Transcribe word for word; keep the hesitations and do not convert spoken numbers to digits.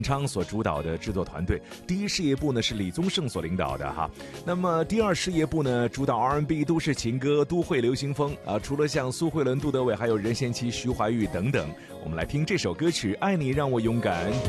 昌所主导的制作团队，第一事业部呢是李宗盛所领导的哈。那么第二事业部呢，主导 R and B、都市情歌、都会流行风啊，除了像苏慧伦、杜德伟，还有任贤齐、徐怀钰等等。我们来听这首歌曲《爱你让我勇敢》。